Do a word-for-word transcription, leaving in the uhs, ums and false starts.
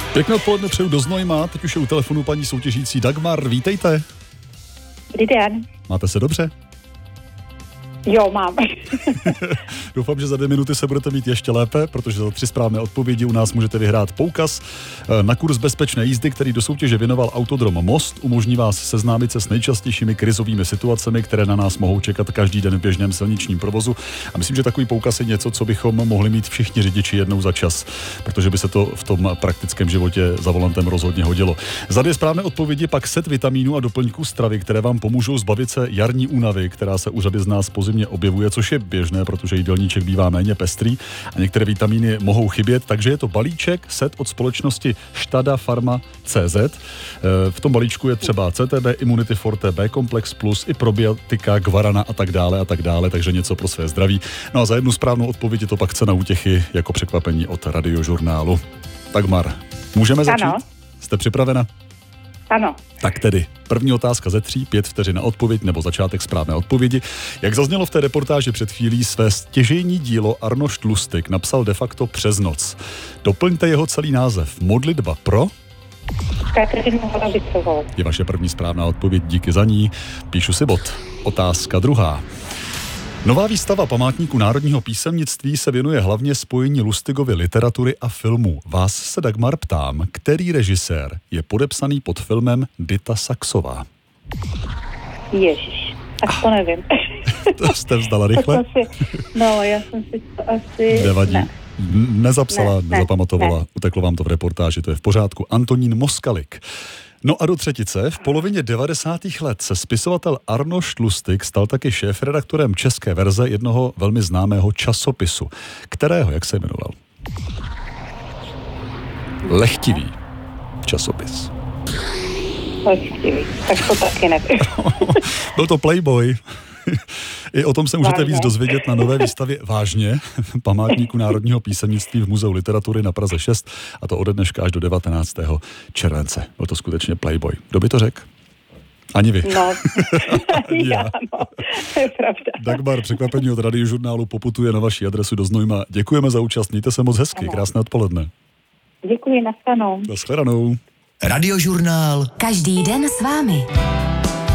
Pěkné odpoledne přeju do Znojma, teď už je u telefonu paní soutěžící Dagmar, vítejte. Dobrý den. Máte se dobře? Jo, mám. Doufám, že za dvě minuty se budete mít ještě lépe, protože za tři správné odpovědi u nás můžete vyhrát poukaz na kurz bezpečné jízdy, který do soutěže věnoval Autodrom Most. Umožní vás seznámit se s nejčastějšími krizovými situacemi, které na nás mohou čekat každý den v běžném silničním provozu. A myslím, že takový poukaz je něco, co bychom mohli mít všichni řidiči jednou za čas, protože by se to v tom praktickém životě za volantem rozhodně hodilo. Za dvě správné odpovědi pak set vitamínů a doplňků stravy, které vám pomůžou zbavit se jarní únavy, která se u řady z nás mě objevuje, což je běžné, protože jídelníček bývá méně pestrý a některé vitamíny mohou chybět, takže je to balíček set od společnosti Stada Pharma tečka cé zet. V tom balíčku je třeba C T B, Immunity Forte, B-komplex plus i probiotika, guarana a tak dále a tak dále, takže něco pro své zdraví. No a za jednu správnou odpověď je to pak cena útěchy jako překvapení od Radiožurnálu. Dagmar, můžeme začít? Ano. Jste připravena? Ano. Tak tedy, první otázka ze tří, pět vteřin na odpověď nebo začátek správné odpovědi. Jak zaznělo v té reportáži před chvílí, své stěžejní dílo Arnošt Lustig napsal de facto přes noc. Doplňte jeho celý název. Modlitba pro? Kateřinu Horabicovou. Je vaše první správná odpověď, díky za ní. Píšu si bod. Otázka druhá. Nová výstava Památníku národního písemnictví se věnuje hlavně spojení Lustigovy literatury a filmů. Vás se, Dagmar, ptám, který režisér je podepsaný pod filmem Dita Saxová? Ježiš, tak to nevím. To jste vzdala rychle? Asi, no, já jsem si to asi... Nevadí. Ne. Nezapsala, ne, nezapamatovala, ne. Uteklo vám to v reportáži, to je v pořádku. Antonín Moskalik. No a do třetice, v polovině devadesátých let se spisovatel Arnošt Lustig stal taky šéfredaktorem české verze jednoho velmi známého časopisu. Kterého, jak se jmenoval? Lechtivý časopis. Lechtivý, tak to taky nevím. Byl to Playboy. I o tom se můžete Vážně? víc dozvědět na nové výstavě Vážně, Památníku národního písemnictví v Muzeu literatury na Praze šest, a to ode dneška až do devatenáctého července. Byl to skutečně Playboy. Kdo by to řekl? Ani vy. No, Ani já. já, no, to je pravda. Dagmar, překvapení od Radiožurnálu poputuje na vaši adresu do Znojma. Děkujeme za účast, mějte se moc hezky, Ano. krásné odpoledne. Děkuji, nashledanou. Nashledanou. Radiožurnál. Každý den s vámi.